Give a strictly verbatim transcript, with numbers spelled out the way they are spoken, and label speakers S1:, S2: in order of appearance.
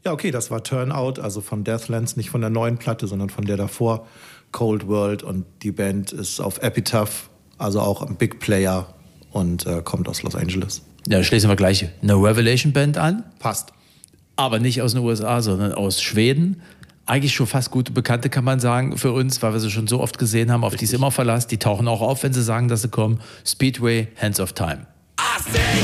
S1: Ja, okay, das war Turnout, also von Deathlands, nicht von der neuen Platte, sondern von der davor, Cold World. Und die Band ist auf Epitaph, also auch ein Big Player und äh, kommt aus Los Angeles.
S2: Ja, schließen wir gleich eine Revelation Band an.
S1: Passt.
S2: Aber nicht aus den U S A, sondern aus Schweden. Eigentlich schon fast gute Bekannte, kann man sagen, für uns, weil wir sie schon so oft gesehen haben, auf die es immer Verlass. Die tauchen auch auf, wenn sie sagen, dass sie kommen. Speedway, Hands of Time.